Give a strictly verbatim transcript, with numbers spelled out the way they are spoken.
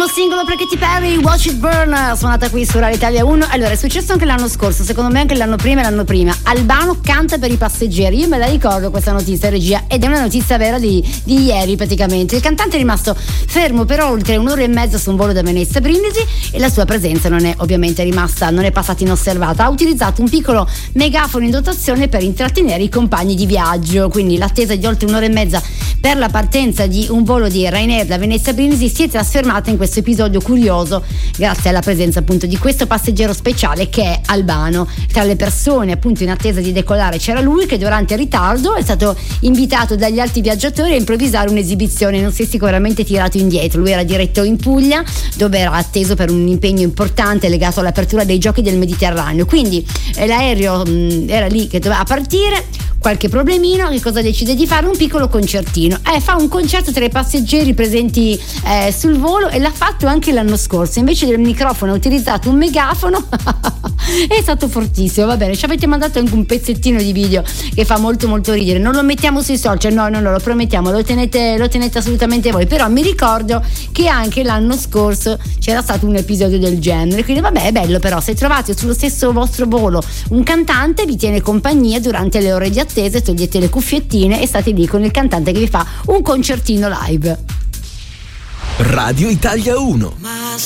Nuovo singolo per Katy Perry, Watch It Burn, suonata qui su Radio Italia uno. Allora, è successo anche l'anno scorso, secondo me anche l'anno prima e l'anno prima. Albano canta per i passeggeri. Io me la ricordo questa notizia, regia, ed è una notizia vera di, di ieri praticamente. Il cantante è rimasto fermo per oltre un'ora e mezza su un volo da Venezia a Brindisi e la sua presenza non è ovviamente rimasta, non è passata inosservata. Ha utilizzato un piccolo megafono in dotazione per intrattenere i compagni di viaggio. Quindi l'attesa di oltre un'ora e mezza per la partenza di un volo di Ryanair da Venezia a Brindisi si è trasformata in questo episodio curioso grazie alla presenza appunto di questo passeggero speciale che è Albano. Tra le persone appunto in attesa di decollare c'era lui, che durante il ritardo è stato invitato dagli altri viaggiatori a improvvisare un'esibizione. Non si è sicuramente tirato indietro. Lui era diretto in Puglia, dove era atteso per un impegno importante legato all'apertura dei giochi del Mediterraneo. Quindi eh, l'aereo mh, era lì che doveva partire. Qualche problemino, che cosa decide di fare? Un piccolo concertino. Eh, fa un concerto tra i passeggeri presenti eh, sul volo, e l'ha fatto anche l'anno scorso. Invece del microfono ha utilizzato un megafono. È stato fortissimo. Va bene, ci avete mandato anche un pezzettino di video che fa molto molto ridere. Non lo mettiamo sui social, no, no, no, lo promettiamo, lo tenete, lo tenete assolutamente voi. Però mi ricordo che anche l'anno scorso c'era stato un episodio del genere. Quindi vabbè, è bello. Però se trovate sullo stesso vostro volo un cantante, vi tiene compagnia durante le ore di attesa, togliete le cuffiettine e state lì con il cantante che vi fa un concertino live. Radio Italia uno. My